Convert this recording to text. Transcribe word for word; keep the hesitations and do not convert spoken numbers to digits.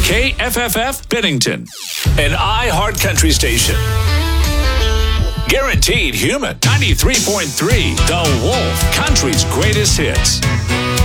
K F F F Bennington, an iHeart Country station. Guaranteed human. ninety-three point three The Wolf, country's greatest hits.